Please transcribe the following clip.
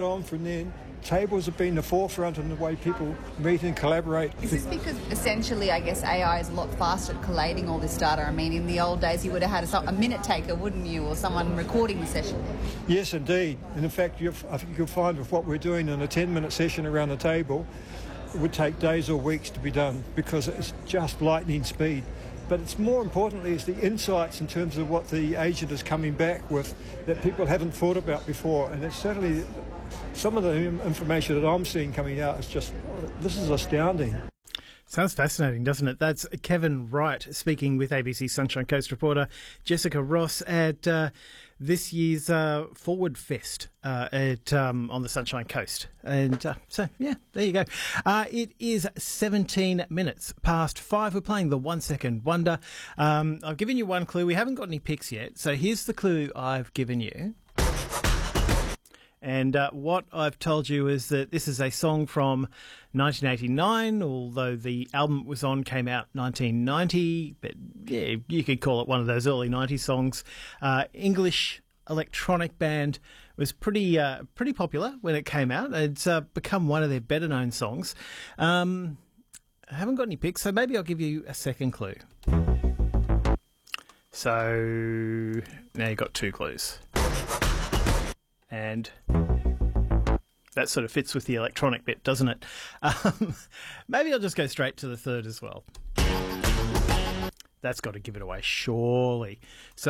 on from then. Tables have been the forefront in the way people meet and collaborate. Is this because essentially, I guess, AI is a lot faster at collating all this data? I mean, in the old days, you would have had a minute taker, wouldn't you, or someone recording the session? Yes, indeed. And in fact, I think you'll find with what we're doing in a 10-minute session around the table, it would take days or weeks to be done because it's just lightning speed. But it's more importantly is the insights in terms of what the agent is coming back with that people haven't thought about before. And it's certainly some of the information that I'm seeing coming out is just, this is astounding. Sounds fascinating, doesn't it? That's Kevin Wright speaking with ABC Sunshine Coast reporter Jessica Ross at this year's Forward Fest on the Sunshine Coast. And so, yeah, there you go. It is 17 minutes past 5. We're playing the 1 Second Wonder. I've given you one clue. We haven't got any picks yet. So here's the clue I've given you. And what I've told you is that this is a song from 1989, although the album it was on came out 1990. But yeah, you could call it one of those early 90s songs. English electronic band was pretty popular when it came out. It's become one of their better known songs. I haven't got any picks, so maybe I'll give you a second clue. So now you've got 2 clues. And that sort of fits with the electronic bit, doesn't it? Maybe I'll just go straight to the third as well. That's got to give it away, surely. So